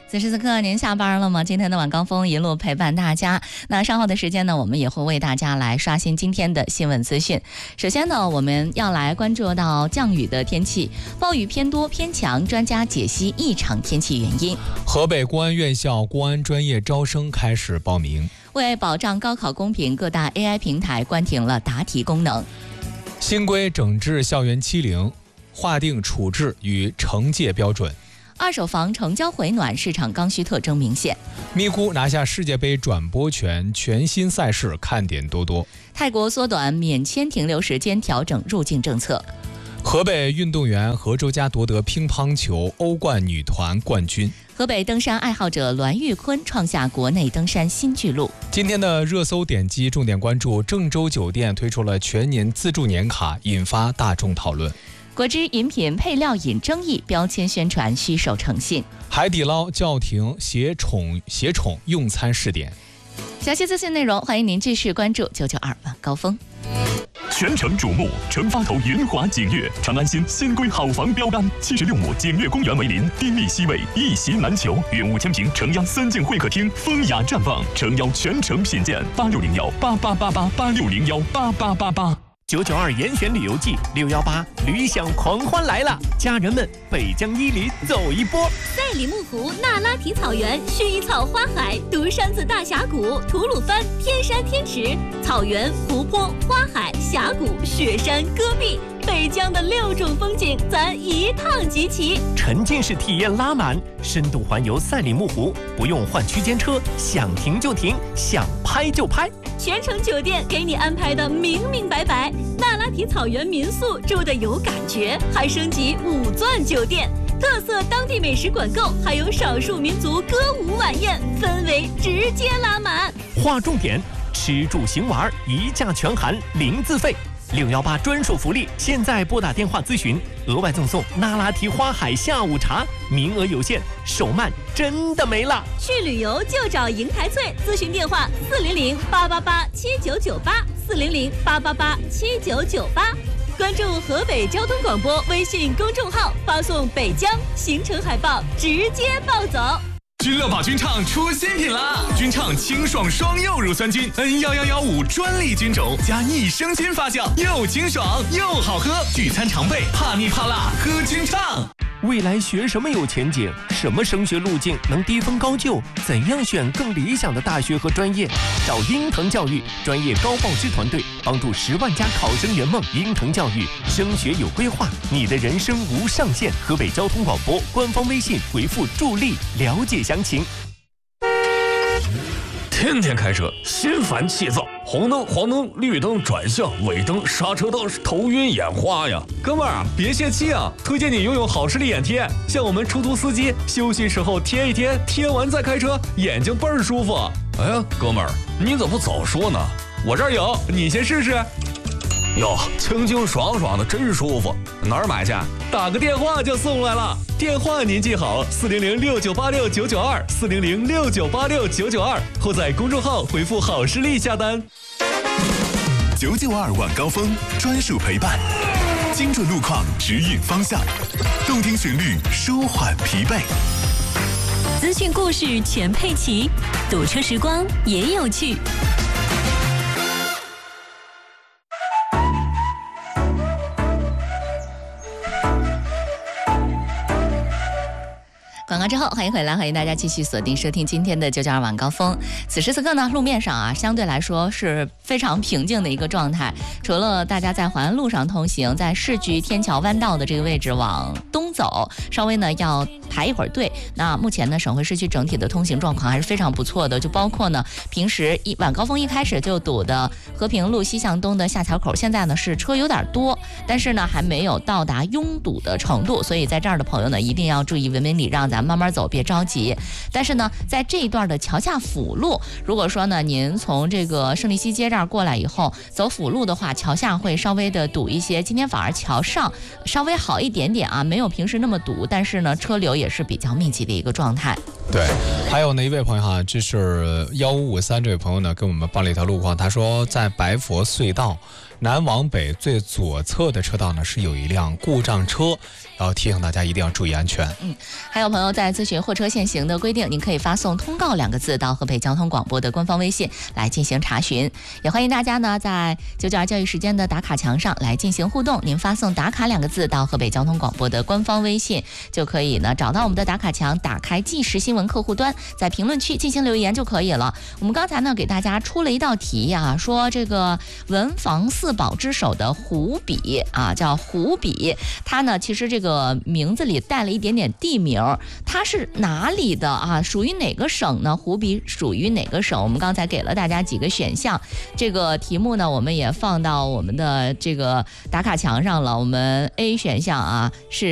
此时此刻您下班了吗？今天的晚高峰一路陪伴大家。那稍后的时间呢，我们也会为大家来刷新今天的新闻资讯。首先呢，我们要来关注到降雨的天气，暴雨偏多偏强，专家解析异常天气原因。 河北公安院校公安专业招生开始报名。 为保障高考公平，各大 AI 平台关停了答题功能。 新规整治校园欺凌，划定处置与惩戒标准。 二手房成交回暖，市场刚需特征明显。 咪咕拿下世界杯转播权，全新赛事看点多多。 泰国缩短免签停留时间，调整入境政策。 河北运动员何周佳夺得乒乓球欧冠女团冠军。 河北登山爱好者栾玉坤创下国内登山新纪录。 今天的热搜点击重点关注：郑州酒店推出了全年自助年卡，引发大众讨论。 果汁饮品配料引争议，标签宣传虚守诚信。 海底捞叫停携宠用餐试点。 详细资讯内容，欢迎您继续关注992晚高峰。 全城瞩目，成发头云华景悦长安新新规好房标杆，76亩景悦公园为邻，丁力西北，一席难求。云5000平城央3进会客厅，风雅绽放，诚邀全城品鉴。8601888886018888。992严选旅游季，618旅享狂欢来了！家人们，北疆伊犁走一波。 赛里木湖、那拉提草原、薰衣草花海、独山子大峡谷、吐鲁番天山天池、草原、湖泊、花海、峡谷、雪山、戈壁，北疆的6种风景，咱一趟集齐。 沉浸式体验拉满，深度环游赛里木湖，不用换区间车，想停就停，想拍就拍。 全程酒店给你安排的明明白白，那拉提草原民宿住的有感觉，还升级5钻酒店，特色当地美食管够，还有少数民族歌舞晚宴，氛围直接拉满。 划重点，吃住行玩一价全含，零自费。618专属福利，现在拨打电话咨询，额外赠送那拉提花海下午茶，名额有限，手慢真的没了。 去旅游就找银台翠，咨询电话400-888-7998，400-888-7998。关注河北交通广播微信公众号，发送北疆行程海报，直接暴走。 君乐宝菌畅出新品啦！菌畅清爽双柚乳酸菌 N11115专利菌种，加益生菌发酵，又清爽又好喝。聚餐常备，怕腻怕辣，喝菌畅。 未来学什么有前景？什么升学路径能低分高就？怎样选更理想的大学和专业？找鹰腾教育专业高报师团队，帮助10万家考生圆梦。鹰腾教育升学有规划，你的人生无上限。河北交通广播官方微信回复助力了解详情。 天天开车心烦气躁，红灯黄灯绿灯转向尾灯刹车灯，头晕眼花呀！ 哥们儿别泄气啊，推荐你拥有好视力眼贴，像我们出租司机休息时候贴一贴，贴完再开车，眼睛倍儿舒服。 哎呀，哥们儿你怎么不早说呢？ 我这儿有，你先试试。 哟，清清爽爽的，真舒服。哪儿买去？ 打个电话就送来了。电话您记好，400698699240069869992，或在公众号回复好视力下单。 992晚高峰专属陪伴，精准路况指引方向，动听旋律舒缓疲惫， 资讯故事全配齐，堵车时光也有趣。 广告之后，欢迎回来，欢迎大家继续锁定收听今天的992晚高峰。此时此刻呢，路面上相对来说是非常平静的一个状态。除了大家在环安路上通行，在市局天桥弯道的这个位置往东走，稍微呢要排一会儿队。那目前呢，省会市区整体的通行状况还是非常不错的，就包括呢平时晚高峰一开始就堵的和平路西向东的下桥口，现在呢是车有点多，但是呢还没有到达拥堵的程度，所以在这儿的朋友呢一定要注意文明礼让，咱慢慢走，别着急。但是呢，在这一段的桥下辅路，如果说呢您从这个胜利西街这儿过来以后走辅路的话，桥下会稍微的堵一些。今天反而桥上稍微好一点点啊，没有平时那么堵，但是呢车流也是比较密集的一个状态。 对，还有呢一位朋友哈，这是1553这位朋友呢跟我们报了一条路况，他说在白佛隧道南往北最左侧的车道呢是有一辆故障车，要提醒大家一定要注意安全。 还有朋友在咨询货车限行的规定，您可以发送通告2个字到河北交通广播的官方微信来进行查询。也欢迎大家呢在992教育时间的打卡墙上来进行互动，您发送打卡2个字到河北交通广播的官方微信，就可以呢找到我们的打卡墙，打开即时新闻客户端，在评论区进行留言就可以了。我们刚才呢给大家出了一道题啊，说这个文房四宝之首的湖笔啊，叫湖笔，它呢其实这个名字里带了一点点地名，它是哪里的啊？属于哪个省呢？湖笔属于哪个省？我们刚才给了大家几个选项，这个题目呢我们也放到我们的这个打卡墙上了。我们 A 选项啊是